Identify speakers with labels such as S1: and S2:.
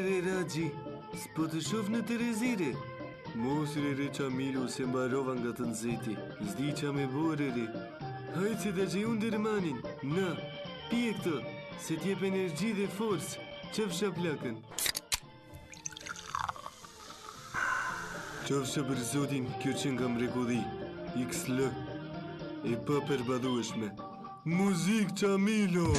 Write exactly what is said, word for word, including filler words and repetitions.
S1: Re Raxhi, s'po të shoh në Terezire. Mos re re Qamilu se mbarova nga të nxehti. S'di qa me bore re. Hajtë se ta gjej unë dërmanin. Na, pije këtë, se t'jep energji dhe forcë. Qëfsha plakën. Qofsha për zotin, kjo që nga mrekulli. X L. E pa përbadhueshme. Muzik Qamilo!